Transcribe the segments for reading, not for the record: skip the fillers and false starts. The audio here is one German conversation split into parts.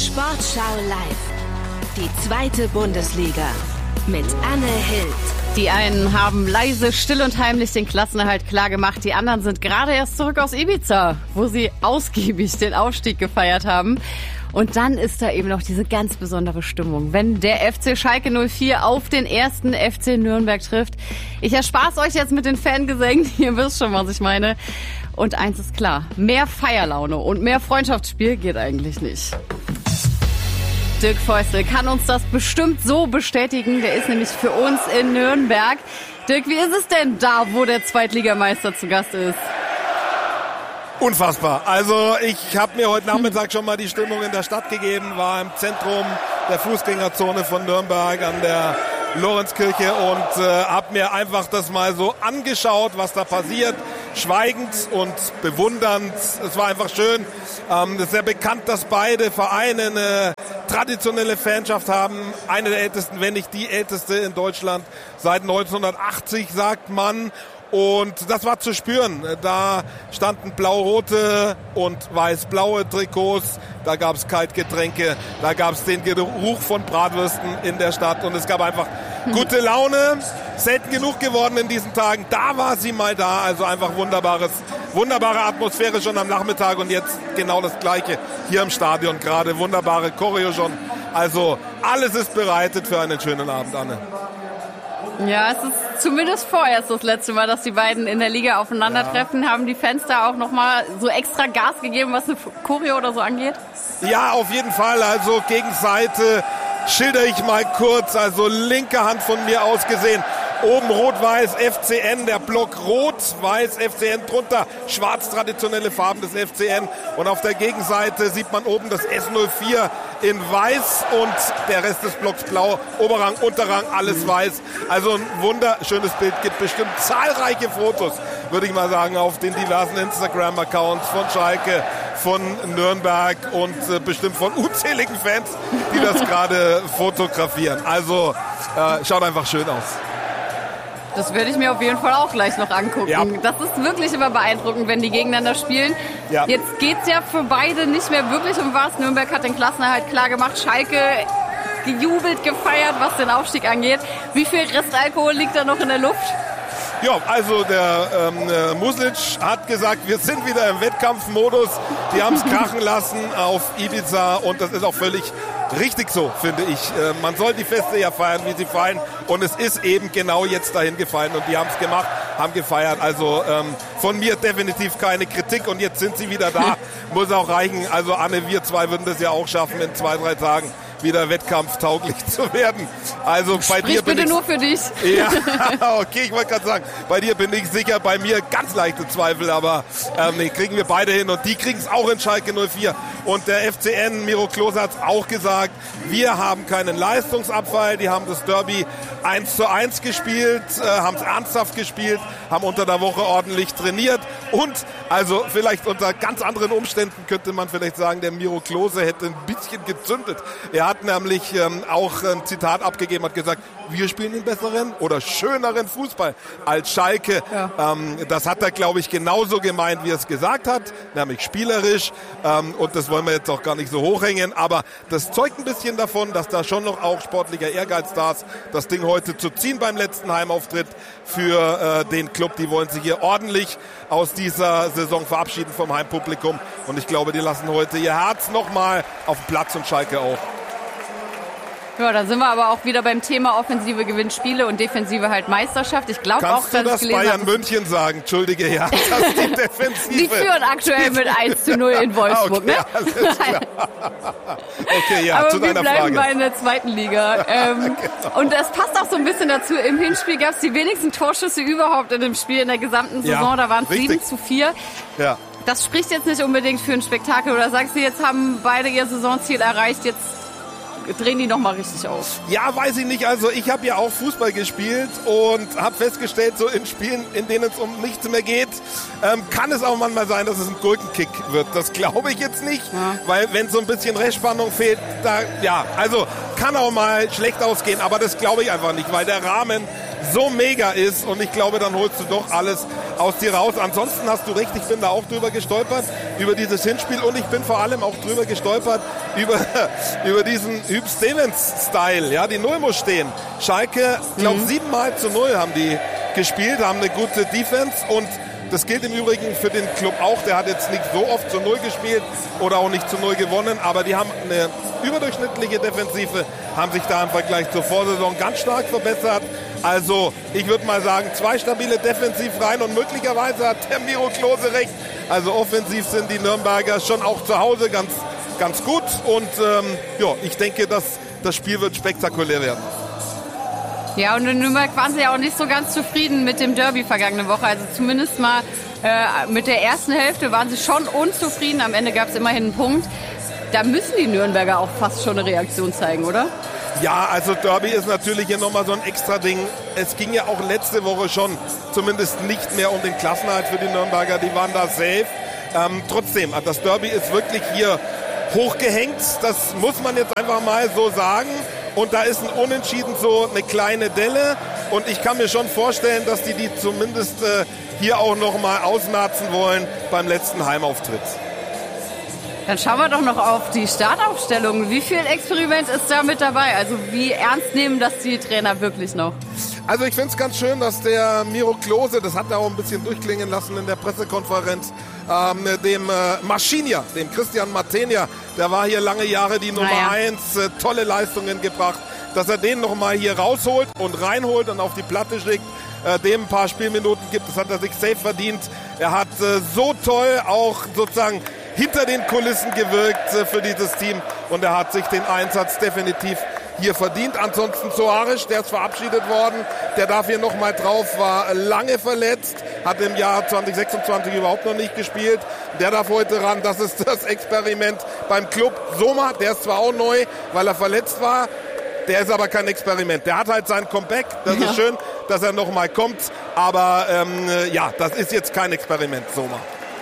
Sportschau live. Die zweite Bundesliga mit Anne Hild. Die einen haben leise, still und heimlich den Klassenerhalt klargemacht. Die anderen sind gerade erst zurück aus Ibiza, wo sie ausgiebig den Aufstieg gefeiert haben. Und dann ist da eben noch diese ganz besondere Stimmung, wenn der FC Schalke 04 auf den ersten FC Nürnberg trifft. Ich erspare es euch jetzt mit den Fangesängen, ihr wisst schon, was ich meine. Und eins ist klar, mehr Feierlaune und mehr Freundschaftsspiel geht eigentlich nicht. Dirk Feustel kann uns das bestimmt so bestätigen. Der ist nämlich für uns in Nürnberg. Dirk, wie ist es denn da, wo der Zweitligameister zu Gast ist? Unfassbar. Also ich habe mir heute Nachmittag schon mal die Stimmung in der Stadt gegeben, war im Zentrum der Fußgängerzone von Nürnberg an der Lorenzkirche und habe mir einfach das mal so angeschaut, was da passiert. Schweigend und bewundernd. Es war einfach schön. Es ist sehr bekannt, dass beide Vereine eine traditionelle Fanschaft haben. Eine der ältesten, wenn nicht die älteste in Deutschland seit 1980, sagt man. Und das war zu spüren. Da standen blau-rote und weiß-blaue Trikots. Da gab es Kaltgetränke. Da gab es den Geruch von Bratwürsten in der Stadt. Und es gab einfach gute Laune. Selten genug geworden in diesen Tagen. Da war sie mal da. Also einfach wunderbare Atmosphäre schon am Nachmittag. Und jetzt genau das Gleiche hier im Stadion gerade. Wunderbare Choreo schon. Also alles ist bereitet für einen schönen Abend, Anne. Ja, es ist zumindest vorerst das letzte Mal, dass die beiden in der Liga aufeinandertreffen. Ja. Haben die Fans da auch nochmal so extra Gas gegeben, was eine Choreo oder so angeht? Ja, auf jeden Fall. Also Gegenseite schilder ich mal kurz. Also linke Hand von mir aus gesehen. Oben rot-weiß FCN, der Block rot-weiß FCN, drunter schwarz traditionelle Farben des FCN und auf der Gegenseite sieht man oben das S04 in weiß und der Rest des Blocks blau, Oberrang, Unterrang, alles weiß. Also ein wunderschönes Bild, gibt bestimmt zahlreiche Fotos, würde ich mal sagen, auf den diversen Instagram-Accounts von Schalke, von Nürnberg und bestimmt von unzähligen Fans, die das gerade fotografieren. Also schaut einfach schön aus. Das werde ich mir auf jeden Fall auch gleich noch angucken. Ja. Das ist wirklich immer beeindruckend, wenn die gegeneinander spielen. Ja. Jetzt geht's ja für beide nicht mehr wirklich um was. Nürnberg hat den Klassenerhalt klar gemacht. Schalke gejubelt, gefeiert, was den Aufstieg angeht. Wie viel Restalkohol liegt da noch in der Luft? Ja, also der Muslic hat gesagt, wir sind wieder im Wettkampfmodus. Die haben es krachen lassen auf Ibiza und das ist auch völlig richtig so, finde ich. Man soll die Feste ja feiern, wie sie feiern. Und es ist eben genau jetzt dahin gefallen. Und die haben es gemacht, haben gefeiert. Also von mir definitiv keine Kritik. Und jetzt sind sie wieder da. Muss auch reichen. Also Anne, wir zwei würden das ja auch schaffen, in 2-3 Tagen wieder wettkampftauglich zu werden. Also bei dir bin bitte nur für dich. Ja, okay, ich wollte gerade sagen, bei dir bin ich sicher, bei mir ganz leichte Zweifel, aber nee, kriegen wir beide hin und die kriegen es auch in Schalke 04. Und der FCN, Miro Klose hat es auch gesagt, wir haben keinen Leistungsabfall, die haben das Derby 1:1 gespielt, haben es ernsthaft gespielt, haben unter der Woche ordentlich trainiert und also vielleicht unter ganz anderen Umständen könnte man vielleicht sagen, der Miro Klose hätte ein bisschen gezündet. Er hat nämlich auch ein Zitat abgegeben, hat gesagt, wir spielen den besseren oder schöneren Fußball als Schalke. Ja. Das hat er, glaube ich, genauso gemeint, wie er es gesagt hat, nämlich spielerisch. Und das wollen wir jetzt auch gar nicht so hochhängen. Aber das zeugt ein bisschen davon, dass da schon noch auch sportlicher Ehrgeiz da ist, das Ding heute zu ziehen beim letzten Heimauftritt für den Club. Die wollen sich hier ordentlich aus dieser Saison verabschieden vom Heimpublikum. Und ich glaube, die lassen heute ihr Herz nochmal auf dem Platz und Schalke auch. Ja, da sind wir aber auch wieder beim Thema Offensive gewinnt Spiele und Defensive halt Meisterschaft. Ich glaube auch, dass Kannst du das Bayern München sagen? Entschuldige, ja. Das ist die Defensive. Die führen aktuell mit 1:0 in Wolfsburg, okay, ne? Alles klar. Okay, ja, aber zu deiner Frage. wir bleiben bei der zweiten Liga. Genau. Und das passt auch so ein bisschen dazu. Im Hinspiel gab es die wenigsten Torschüsse überhaupt in dem Spiel in der gesamten Saison. Da waren es 7:4. Ja. Das spricht jetzt nicht unbedingt für ein Spektakel. Oder sagst du, jetzt haben beide ihr Saisonziel erreicht, jetzt drehen die nochmal richtig auf? Ja, weiß ich nicht. Also ich habe ja auch Fußball gespielt und habe festgestellt, so in Spielen, in denen es um nichts mehr geht, kann es auch manchmal sein, dass es ein Gurkenkick wird. Das glaube ich jetzt nicht, weil wenn so ein bisschen Restspannung fehlt, da, ja, also kann auch mal schlecht ausgehen, aber das glaube ich einfach nicht, weil der Rahmen so mega ist und ich glaube, dann holst du doch alles aus dir raus. Ansonsten hast du recht, ich bin da auch drüber gestolpert, über dieses Hinspiel und ich bin vor allem auch drüber gestolpert, über diesen Hüb Stevens-Style. Ja, die Null muss stehen. Schalke, ich glaube 7-0 haben die gespielt, haben eine gute Defense und das gilt im Übrigen für den Club auch. Der hat jetzt nicht so oft zu 0 gespielt oder auch nicht zu 0 gewonnen, aber die haben eine überdurchschnittliche Defensive, haben sich da im Vergleich zur Vorsaison ganz stark verbessert. Also ich würde mal sagen, 2 stabile Defensivreihen und möglicherweise hat der Miro Klose recht. Also offensiv sind die Nürnberger schon auch zu Hause ganz gut und ich denke, dass das Spiel wird spektakulär werden. Ja, und in Nürnberg waren sie ja auch nicht so ganz zufrieden mit dem Derby vergangene Woche. Also zumindest mal mit der ersten Hälfte waren sie schon unzufrieden. Am Ende gab es immerhin einen Punkt. Da müssen die Nürnberger auch fast schon eine Reaktion zeigen, oder? Ja, also Derby ist natürlich hier nochmal so ein extra Ding. Es ging ja auch letzte Woche schon zumindest nicht mehr um den Klassenerhalt für die Nürnberger. Die waren da safe. Trotzdem, das Derby ist wirklich hier hochgehängt. Das muss man jetzt einfach mal so sagen. Und da ist ein Unentschieden so eine kleine Delle. Und ich kann mir schon vorstellen, dass die zumindest hier auch nochmal ausmerzen wollen beim letzten Heimauftritt. Dann schauen wir doch noch auf die Startaufstellung. Wie viel Experiment ist da mit dabei? Also wie ernst nehmen das die Trainer wirklich noch? Also ich finde es ganz schön, dass der Miro Klose, das hat er auch ein bisschen durchklingen lassen in der Pressekonferenz, dem Maschinier, dem Christian Martenia, der war hier lange Jahre die Nummer 1, tolle Leistungen gebracht, dass er den nochmal hier rausholt und reinholt und auf die Platte schickt, dem ein paar Spielminuten gibt, das hat er sich safe verdient. Er hat so toll auch sozusagen hinter den Kulissen gewirkt für dieses Team und er hat sich den Einsatz definitiv hier verdient. Ansonsten Soares, der ist verabschiedet worden, der darf hier nochmal drauf, war lange verletzt, hat im Jahr 2026 überhaupt noch nicht gespielt. Der darf heute ran, das ist das Experiment beim Club. Sommer, der ist zwar auch neu, weil er verletzt war, der ist aber kein Experiment. Der hat halt sein Comeback, das ist schön, dass er nochmal kommt, aber das ist jetzt kein Experiment, Sommer.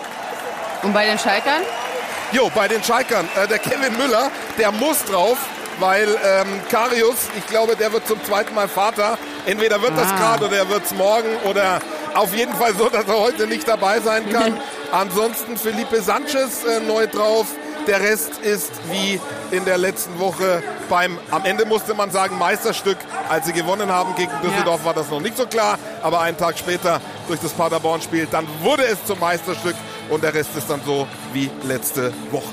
Und bei den Schalkern? Bei den Schalkern, der Kevin Müller, der muss drauf, weil Karius, ich glaube, der wird zum zweiten Mal Vater. Entweder wird das gerade oder er wird es morgen oder auf jeden Fall so, dass er heute nicht dabei sein kann. Ansonsten Felipe Sanchez neu drauf. Der Rest ist wie in der letzten Woche am Ende musste man sagen, Meisterstück. Als sie gewonnen haben gegen Düsseldorf, war das noch nicht so klar. Aber einen Tag später durch das Paderborn-Spiel, dann wurde es zum Meisterstück. Und der Rest ist dann so wie letzte Woche.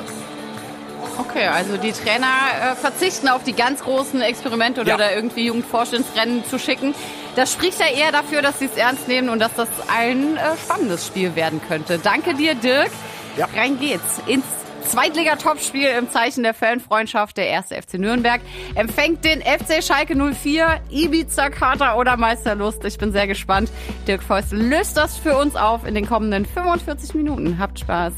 Okay, also die Trainer verzichten auf die ganz großen Experimente oder da irgendwie Jugendvorstellungsrennen zu schicken. Das spricht ja eher dafür, dass sie es ernst nehmen und dass das ein spannendes Spiel werden könnte. Danke dir, Dirk. Ja. Rein geht's ins Zweitliga-Topspiel im Zeichen der Fanfreundschaft. Der 1. FC Nürnberg empfängt den FC Schalke 04, Ibiza-Kater oder Meisterlust. Ich bin sehr gespannt. Dirk Feust löst das für uns auf in den kommenden 45 Minuten. Habt Spaß.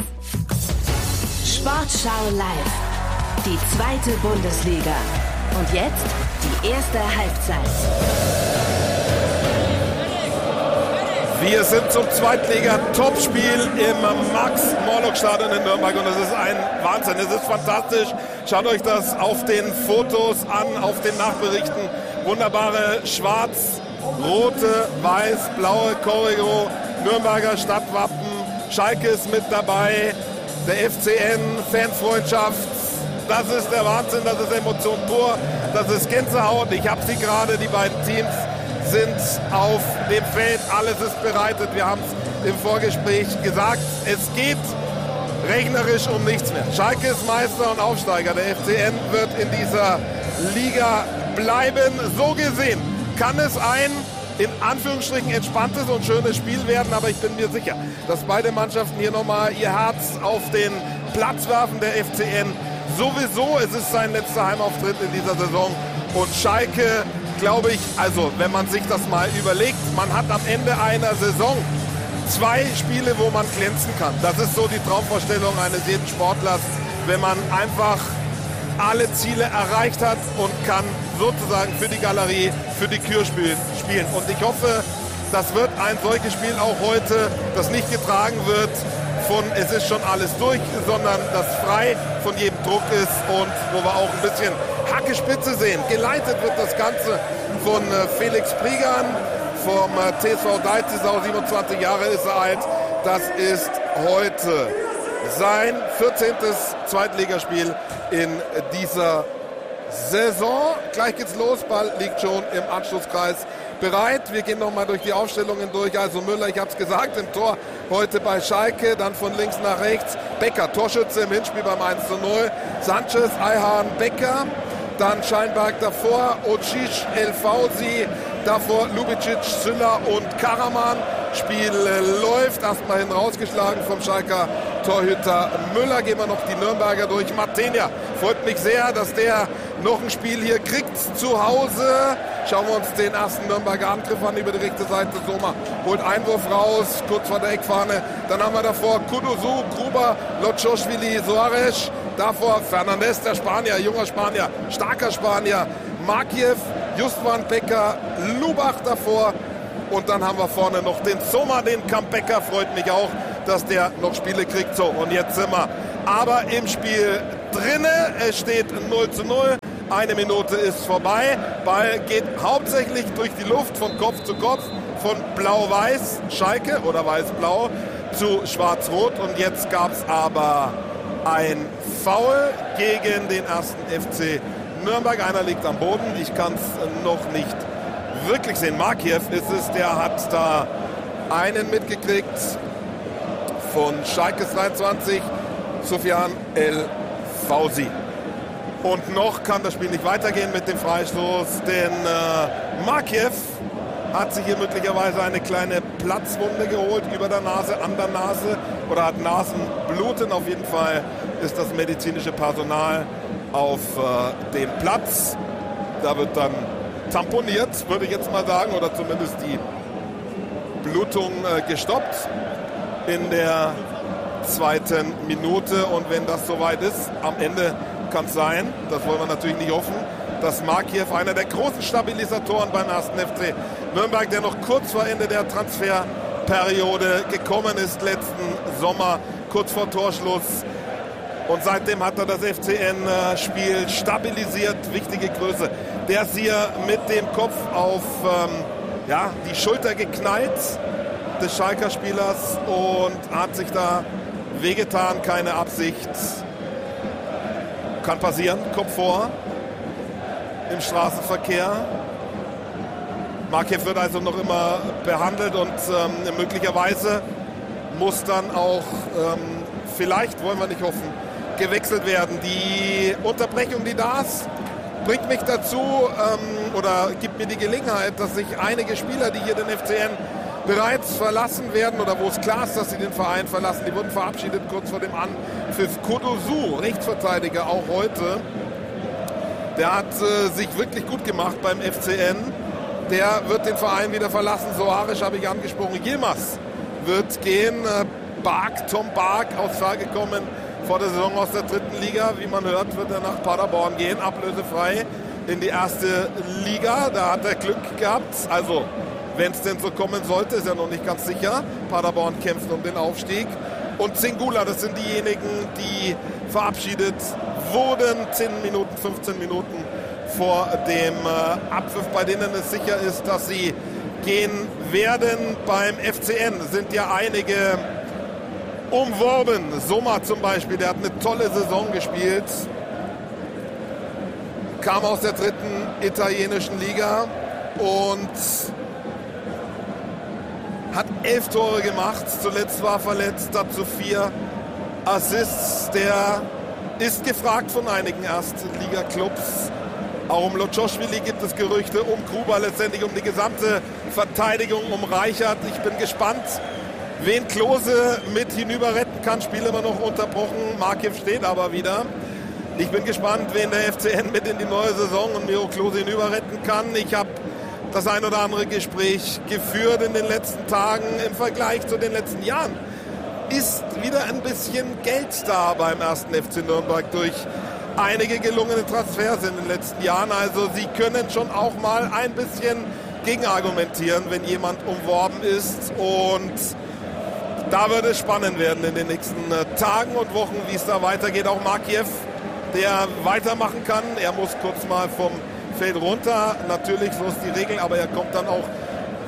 Sportschau live. Die 2. Bundesliga. Und jetzt die erste Halbzeit. Wir sind zum Zweitliga-Topspiel im Max-Morlock-Stadion in Nürnberg und es ist ein Wahnsinn, es ist fantastisch. Schaut euch das auf den Fotos an, auf den Nachberichten. Wunderbare schwarz, rote, weiß, blaue Choreo, Nürnberger Stadtwappen, Schalke ist mit dabei, der FCN, Fanfreundschaft. Das ist der Wahnsinn, das ist Emotion pur, das ist Gänsehaut. Ich habe sie gerade, die beiden Teams sind auf dem Feld, alles ist bereitet. Wir haben es im Vorgespräch gesagt, es geht rechnerisch um nichts mehr. Schalke ist Meister und Aufsteiger. Der FCN wird in dieser Liga bleiben. So gesehen kann es ein in Anführungsstrichen entspanntes und schönes Spiel werden, aber ich bin mir sicher, dass beide Mannschaften hier nochmal ihr Herz auf den Platz werfen. Der FCN sowieso, es ist sein letzter Heimauftritt in dieser Saison und Schalke, glaube ich, also wenn man sich das mal überlegt, man hat am Ende einer Saison 2 Spiele, wo man glänzen kann. Das ist so die Traumvorstellung eines jeden Sportlers, wenn man einfach alle Ziele erreicht hat und kann sozusagen für die Galerie, für die Kür spielen. Und ich hoffe, das wird ein solches Spiel auch heute, das nicht getragen wird von es ist schon alles durch, sondern das frei von jedem Druck ist und wo wir auch ein bisschen Hackespitze sehen. Geleitet wird das Ganze von Felix Prigan, vom TSV Deizisau, 27 Jahre ist er alt. Das ist heute sein 14. Zweitligaspiel in dieser Saison. Gleich geht's los, Ball liegt schon im Anschlusskreis bereit. Wir gehen nochmal durch die Aufstellungen durch. Also Müller, ich habe es gesagt, im Tor heute bei Schalke, dann von links nach rechts. Becker, Torschütze im Hinspiel beim 1:0. Sanchez, Ayhan, Becker. Dann Scheinberg davor, Ocic, El Fauzi, davor Lubicic, Süller und Karaman. Spiel läuft, erstmal hin rausgeschlagen vom Schalker Torhüter Müller. Gehen wir noch die Nürnberger durch. Martinia, freut mich sehr, dass der noch ein Spiel hier kriegt zu Hause. Schauen wir uns den ersten Nürnberger Angriff an über die rechte Seite. Sommer holt Einwurf raus, kurz vor der Eckfahne. Dann haben wir davor Kudusu, Gruber, Lotschowili, Soares. Davor Fernandes, der Spanier, junger Spanier, starker Spanier. Makiev, Justwan Becker, Lubach davor. Und dann haben wir vorne noch den Sommer, den Kambecker. Freut mich auch, dass der noch Spiele kriegt. So, und jetzt sind wir aber im Spiel drinne. Es steht 0:0. Eine Minute ist vorbei. Ball geht hauptsächlich durch die Luft von Kopf zu Kopf. Von Blau-Weiß, Schalke oder Weiß-Blau zu Schwarz-Rot. Und jetzt gab es aber ein Foul gegen den ersten FC Nürnberg. Einer liegt am Boden. Ich kann es noch nicht wirklich sehen. Makiev ist es, der hat da einen mitgekriegt von Schalke 23, Sufjan El Fauzi. Und noch kann das Spiel nicht weitergehen mit dem Freistoß, denn Makiev hat sich hier möglicherweise eine kleine Platzwunde geholt über der Nase, an der Nase oder hat Nasenbluten. Auf jeden Fall ist das medizinische Personal auf dem Platz. Da wird dann tamponiert, würde ich jetzt mal sagen, oder zumindest die Blutung gestoppt in der zweiten Minute. Und wenn das soweit ist, am Ende kann es sein, das wollen wir natürlich nicht hoffen, dass Makiev, einer der großen Stabilisatoren beim ersten FC Nürnberg, der noch kurz vor Ende der Transferperiode gekommen ist, letzten Sommer, kurz vor Torschluss. Und seitdem hat er das FCN-Spiel stabilisiert, wichtige Größe. Der ist hier mit dem Kopf auf die Schulter geknallt des Schalker Spielers und hat sich da wehgetan, keine Absicht. Kann passieren, Kopf vor im Straßenverkehr. Makiev wird also noch immer behandelt und möglicherweise muss dann auch, vielleicht, wollen wir nicht hoffen, gewechselt werden. Die Unterbrechung, die da ist, bringt mich dazu oder gibt mir die Gelegenheit, dass sich einige Spieler, die hier den FCN bereits verlassen werden oder wo es klar ist, dass sie den Verein verlassen, die wurden verabschiedet kurz vor dem Anpfiff. Kudusu, Rechtsverteidiger, auch heute, der hat sich wirklich gut gemacht beim FCN. Der wird den Verein wieder verlassen. Soares habe ich angesprochen. Yilmaz wird gehen. Tom Bark aus Fall gekommen vor der Saison aus der dritten Liga. Wie man hört, wird er nach Paderborn gehen, ablösefrei in die erste Liga. Da hat er Glück gehabt. Also, wenn es denn so kommen sollte, ist ja noch nicht ganz sicher. Paderborn kämpft um den Aufstieg. Und Zingula, das sind diejenigen, die verabschiedet wurden. 10 Minuten, 15 Minuten vor dem Abpfiff, bei denen es sicher ist, dass sie gehen werden. Beim FCN sind ja einige umworben. Sommer zum Beispiel, der hat eine tolle Saison gespielt. Kam aus der dritten italienischen Liga und hat 11 Tore gemacht. Zuletzt war verletzt, dazu 4 Assists. Der ist gefragt von einigen Erstliga-Clubs. Auch um Lotschowili gibt es Gerüchte, um Gruber letztendlich, um die gesamte Verteidigung, um Reichert. Ich bin gespannt, wen Klose mit hinüber retten kann. Spiel immer noch unterbrochen. Makiev steht aber wieder. Ich bin gespannt, wen der FCN mit in die neue Saison und Miro Klose hinüber retten kann. Ich habe das ein oder andere Gespräch geführt in den letzten Tagen im Vergleich zu den letzten Jahren. Ist wieder ein bisschen Geld da beim ersten FC Nürnberg durch einige gelungene Transfers in den letzten Jahren. Also sie können schon auch mal ein bisschen gegenargumentieren, wenn jemand umworben ist. Und da wird es spannend werden in den nächsten Tagen und Wochen, wie es da weitergeht. Auch Makiev, der weitermachen kann. Er muss kurz mal vom Feld runter. Natürlich, so ist die Regel, aber er kommt dann auch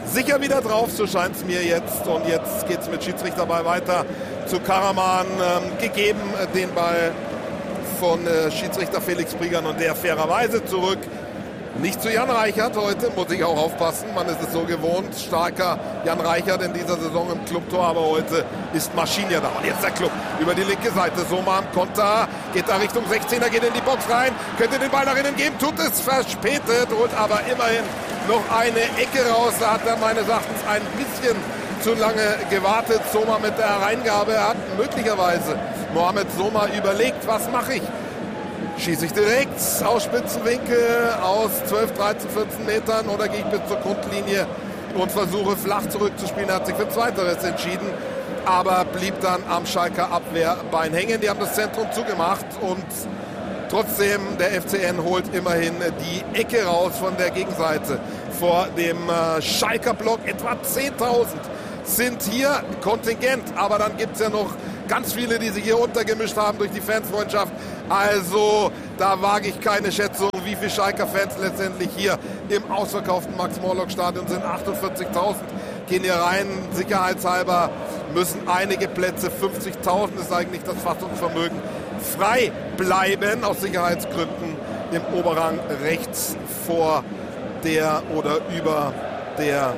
sicher wieder drauf, so scheint es mir jetzt. Und jetzt geht es mit Schiedsrichterball weiter zu Karaman. Gegeben den Ball von Schiedsrichter Felix Prigan und der fairerweise zurück. Nicht zu Jan Reichert heute, muss ich auch aufpassen. Man ist es so gewohnt. Starker Jan Reichert in dieser Saison im Clubtor, aber heute ist Maschinja da. Und jetzt der Club über die linke Seite. Soma am Konter, geht da Richtung 16er, geht in die Box rein, könnte den Ball nach innen geben, tut es verspätet, holt aber immerhin noch eine Ecke raus. Da hat er meines Erachtens ein bisschen zu lange gewartet. Soma mit der Hereingabe, er hat möglicherweise Mohamed Soma überlegt, was mache ich? Schieße ich direkt aus Spitzenwinkel, aus 12, 13, 14 Metern oder gehe ich bis zur Grundlinie und versuche flach zurückzuspielen. Er hat sich für Zweiteres entschieden, aber blieb dann am Schalker Abwehrbein hängen. Die haben das Zentrum zugemacht und trotzdem der FCN holt immerhin die Ecke raus von der Gegenseite. Vor dem Schalker Block etwa 10.000 sind hier Kontingent, aber dann gibt es ja noch ganz viele, die sich hier untergemischt haben durch die Fanfreundschaft. Also da wage ich keine Schätzung, wie viele Schalker-Fans letztendlich hier im ausverkauften Max-Morlock-Stadion sind. 48.000 gehen hier rein. Sicherheitshalber müssen einige Plätze, 50.000 ist eigentlich das Fassungsvermögen, frei bleiben aus Sicherheitsgründen im Oberrang rechts vor der oder über der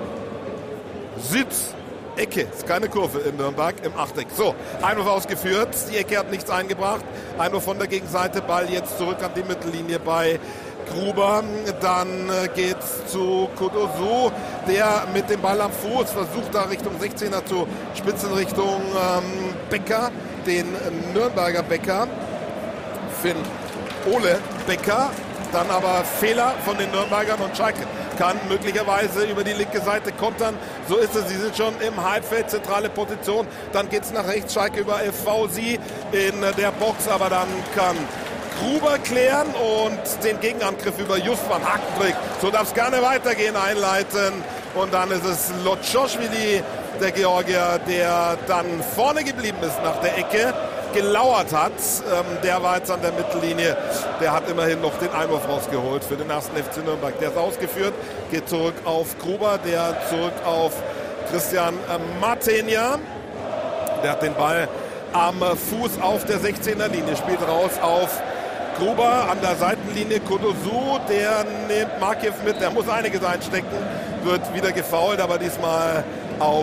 Ecke, ist keine Kurve in Nürnberg, im Achteck. So, Einwurf ausgeführt, die Ecke hat nichts eingebracht. Einwurf von der Gegenseite, Ball jetzt zurück an die Mittellinie bei Gruber. Dann geht's zu Kudosu, der mit dem Ball am Fuß versucht, da Richtung 16er zu spitzen, Richtung Becker, den Nürnberger Becker, Finn Ole Becker. Dann aber Fehler von den Nürnbergern und Schalke kann möglicherweise über die linke Seite kontern. So ist es, sie sind schon im Halbfeld, zentrale Position. Dann geht es nach rechts, Schalke über FV, sie in der Box, aber dann kann Gruber klären und den Gegenangriff über Justwan Hakentrick. So darf es gerne weitergehen, einleiten. Und dann ist es Lotschowili, der Georgier, der dann vorne geblieben ist nach der Ecke, gelauert hat. Der war jetzt an der Mittellinie. Der hat immerhin noch den Einwurf rausgeholt für den ersten FC Nürnberg. Der ist ausgeführt, geht zurück auf Gruber, der zurück auf Christian Martenia. Der hat den Ball am Fuß auf der 16er Linie, spielt raus auf Gruber an der Seitenlinie. Kudosu, der nimmt Markiew mit, der muss einiges einstecken, wird wieder gefoult, aber diesmal auf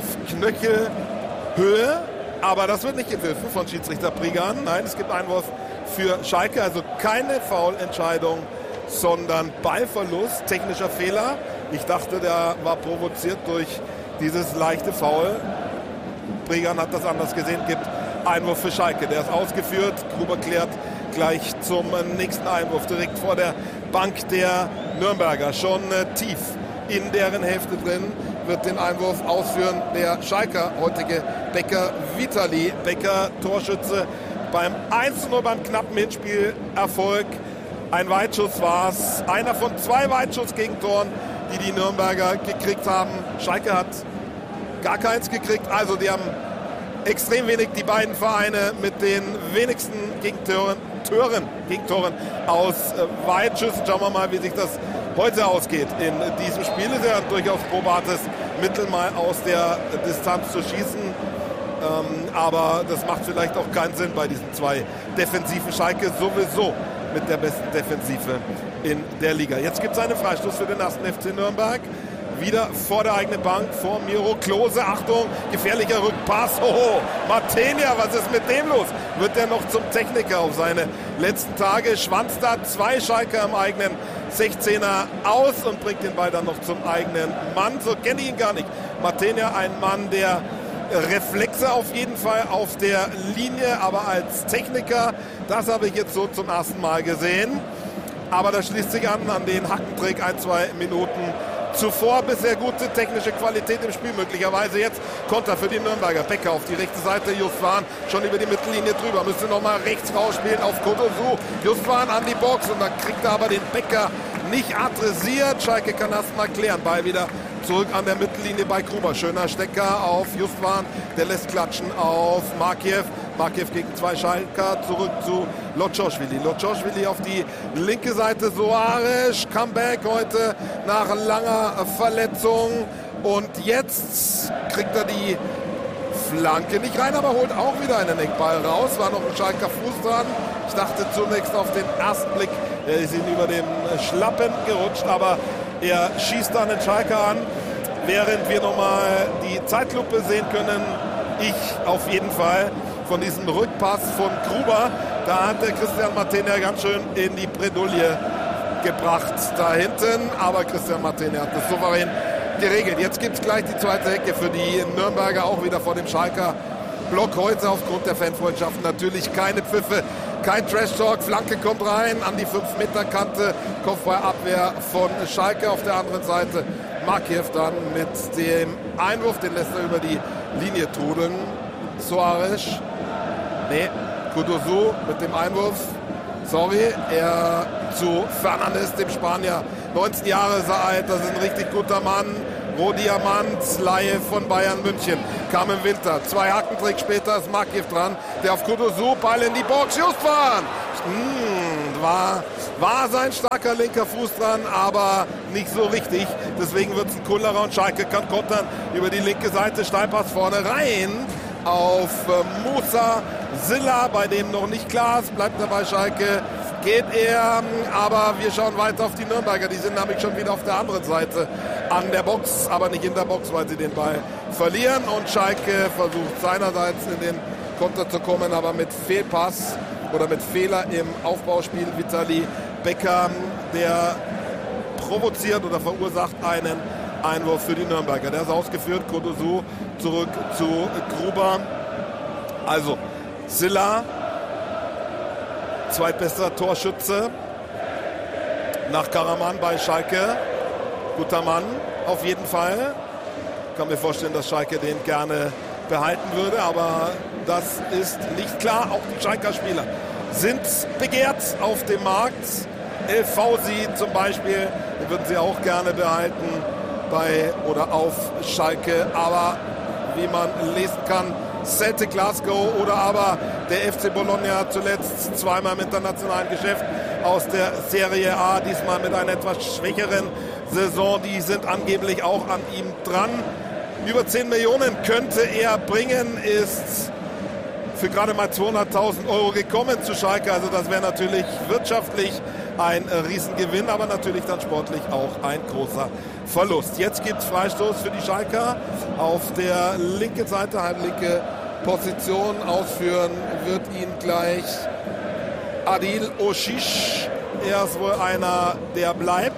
Knöchelhöhe. Aber das wird nicht gepfiffen von Schiedsrichter Prigan. Nein, es gibt Einwurf für Schalke. Also keine Foulentscheidung, sondern Ballverlust, technischer Fehler. Ich dachte, der war provoziert durch dieses leichte Foul. Prigan hat das anders gesehen. Gibt Einwurf für Schalke. Der ist ausgeführt. Gruber klärt gleich zum nächsten Einwurf. Direkt vor der Bank der Nürnberger. Schon tief in deren Hälfte drin. Wird den Einwurf ausführen der Schalker, heutige Becker Vitali. Becker, Torschütze beim 1:0 beim knappen Hinspielerfolg. Ein Weitschuss war es. Einer von 2 Weitschussgegentoren, die die Nürnberger gekriegt haben. Schalke hat gar keins gekriegt. Also die haben extrem wenig, die beiden Vereine mit den wenigsten Gegentoren aus Weitschüssen. Schauen wir mal, wie sich das heute ausgeht in diesem Spiel. Ist ja ein durchaus probates Mittel, mal aus der Distanz zu schießen. Aber das macht vielleicht auch keinen Sinn bei diesen 2 defensiven. Schalke sowieso mit der besten Defensive in der Liga. Jetzt gibt es einen Freistoß für den ersten FC Nürnberg. Wieder vor der eigenen Bank, vor Miro Klose. Achtung, gefährlicher Rückpass. Hoho, Martenia, was ist mit dem los? Wird er noch zum Techniker auf seine letzten Tage? Schwanzt da 2 Schalker im eigenen 16er aus und bringt den Ball dann noch zum eigenen Mann. So kenne ich ihn gar nicht. Martenia, ein Mann, der Reflexe auf jeden Fall auf der Linie, aber als Techniker, das habe ich jetzt so zum ersten Mal gesehen. Aber das schließt sich an den Hackentrick 1-2 Minuten zuvor. Bisher gute technische Qualität im Spiel, möglicherweise jetzt Konter für die Nürnberger. Becker auf die rechte Seite, Justwan schon über die Mittellinie drüber, müsste nochmal rechts rausspielen auf Kudosu. Justwan an die Box und dann kriegt er aber den Becker nicht adressiert. Schalke kann das mal klären. Ball wieder zurück an der Mittellinie bei Gruber. Schöner Stecker auf Justwan, der lässt klatschen auf Markiew. Markiew gegen 2 Schalker, zurück zu Lotschowili. Lotschowili auf die linke Seite, Soares, Comeback heute nach langer Verletzung. Und jetzt kriegt er die Flanke nicht rein, aber holt auch wieder einen Eckball raus. War noch ein Schalker Fuß dran. Ich dachte zunächst auf den ersten Blick, er ist ihn über dem Schlappen gerutscht, aber er schießt dann den Schalker an. Während wir nochmal die Zeitlupe sehen können, ich auf jeden Fall von diesem Rückpass von Gruber, da hat der Christian Martenia ganz schön in die Bredouille gebracht da hinten, aber Christian Martenia hat das souverän geregelt. Jetzt gibt es gleich die zweite Ecke für die Nürnberger, auch wieder vor dem Schalker Block. Heute aufgrund der Fanfreundschaft natürlich keine Pfiffe, kein Trash-Talk. Flanke kommt rein an die 5-Meter-Kante, Kopfballabwehr von Schalke. Auf der anderen Seite Makiev dann mit dem Einwurf, den lässt er über die Linie trudeln. Soares, Kudosu mit dem Einwurf. Sorry, er zu Fernandes, dem Spanier, 19 Jahre alt, das ist ein richtig guter Mann. Rohdiamant, Laie von Bayern München, kam im Winter. 2 Hackentrick später ist Makiev dran, der auf Kudosu, Ball in die Box, Justwan! War sein starker linker Fuß dran, aber nicht so richtig. Deswegen wird es ein Kullerer und Schalke kann kontern über die linke Seite. Steilpass vorne rein auf Musa Silla, bei dem noch nicht klar ist, bleibt dabei Schalke, geht er, aber wir schauen weiter auf die Nürnberger, die sind nämlich schon wieder auf der anderen Seite an der Box, aber nicht in der Box, weil sie den Ball verlieren und Schalke versucht seinerseits in den Konter zu kommen, aber mit Fehlpass oder mit Fehler im Aufbauspiel. Vitali Becker, der provoziert oder verursacht einen Einwurf für die Nürnberger. Der ist ausgeführt, Kudosu zurück zu Gruber. Also Silla, zweitbester Torschütze nach Karaman bei Schalke. Guter Mann auf jeden Fall. Ich kann mir vorstellen, dass Schalke den gerne behalten würde, aber das ist nicht klar. Auch die Schalker Spieler sind begehrt auf dem Markt. El Fausi zum Beispiel, den würden sie auch gerne behalten bei oder auf Schalke. Aber wie man lesen kann, Celtic Glasgow oder aber der FC Bologna zuletzt zweimal im internationalen Geschäft aus der Serie A, diesmal mit einer etwas schwächeren Saison. Die sind angeblich auch an ihm dran. Über 10 Millionen könnte er bringen, ist für gerade mal 200.000 Euro gekommen zu Schalke. Also das wäre natürlich wirtschaftlich ein Riesengewinn, aber natürlich dann sportlich auch ein großer Verlust. Jetzt gibt es Freistoß für die Schalker auf der linken Seite, halblinke Position. Ausführen wird ihn gleich Adil Oshish. Er ist wohl einer, der bleibt.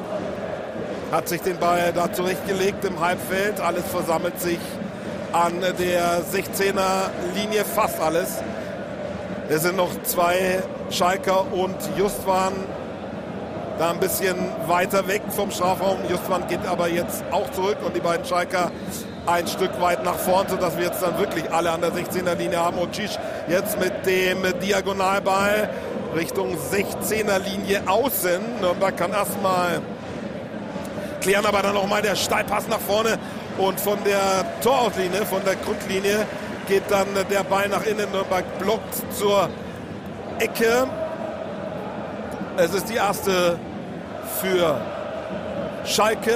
Hat sich den Ball da zurechtgelegt im Halbfeld. Alles versammelt sich an der 16er-Linie, fast alles. Es sind noch 2 Schalker und Justwan da ein bisschen weiter weg vom Strafraum. Justwan geht aber jetzt auch zurück und die beiden Schalker ein Stück weit nach vorn, sodass wir jetzt dann wirklich alle an der 16er-Linie haben. Und Cic jetzt mit dem Diagonalball Richtung 16er-Linie außen. Nürnberg kann erstmal klären, aber dann nochmal der Steilpass nach vorne und von der Torauslinie, von der Grundlinie geht dann der Ball nach innen. Nürnberg blockt zur Ecke. Es ist die erste für Schalke.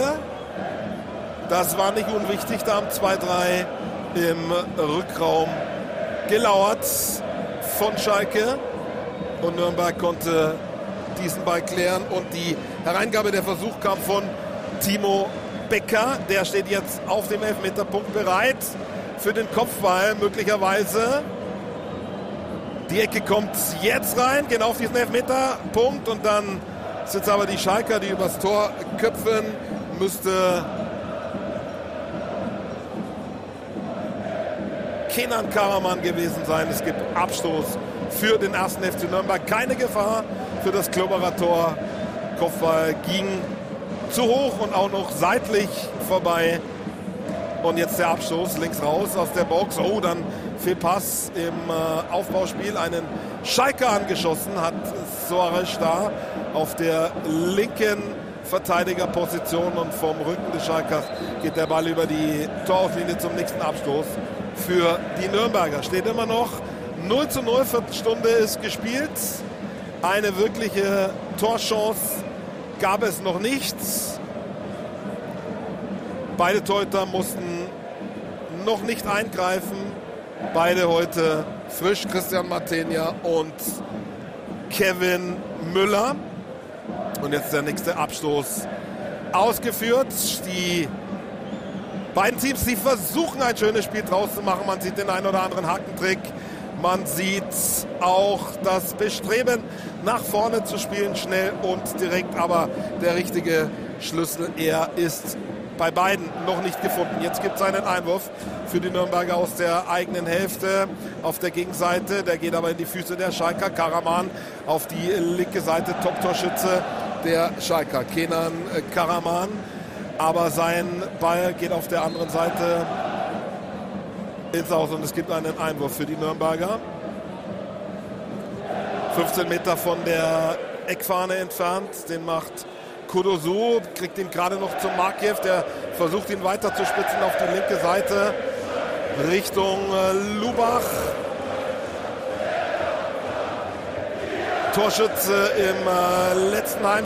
Das war nicht unwichtig, da haben 2-3 im Rückraum gelauert von Schalke und Nürnberg konnte diesen Ball klären und die Hereingabe, der Versuch kam von Timo Becker, der steht jetzt auf dem Elfmeterpunkt bereit für den Kopfball möglicherweise. Die Ecke kommt jetzt rein, genau auf diesen Elfmeterpunkt und dann sind es aber die Schalker, die übers Tor köpfen. Müsste Kenan Karaman gewesen sein. Es gibt Abstoß für den ersten FC Nürnberg. Keine Gefahr für das Klubberer Tor. Kopfball ging zu hoch und auch noch seitlich vorbei. Und jetzt der Abstoß links raus aus der Box. Oh, dann Fehlpass im Aufbauspiel. Einen Schalker angeschossen hat Soares da auf der linken Verteidigerposition. Und vom Rücken des Schalkers geht der Ball über die Torauslinie zum nächsten Abstoß für die Nürnberger. Steht immer noch 0:0, Viertelstunde ist gespielt. Eine wirkliche Torchance gab es noch nicht. Beide Torhüter mussten noch nicht eingreifen. Beide heute frisch, Christian Martenia und Kevin Müller. Und jetzt der nächste Abstoß ausgeführt. Die beiden Teams, die versuchen ein schönes Spiel draus zu machen. Man sieht den einen oder anderen Hackentrick. Man sieht auch das Bestreben, nach vorne zu spielen, schnell und direkt. Aber der richtige Schlüssel, er ist bei beiden noch nicht gefunden. Jetzt gibt es einen Einwurf für die Nürnberger aus der eigenen Hälfte auf der Gegenseite. Der geht aber in die Füße der Schalker. Karaman auf die linke Seite, Top-Torschütze der Schalker, Kenan Karaman. Aber sein Ball geht auf der anderen Seite ins Aus und es gibt einen Einwurf für die Nürnberger. 15 Meter von der Eckfahne entfernt. Den macht Kudosu, kriegt ihn gerade noch zum Markiev. Der versucht ihn weiter zu spitzen auf die linke Seite Richtung Lubach. Torschütze im letzten Heimspiel.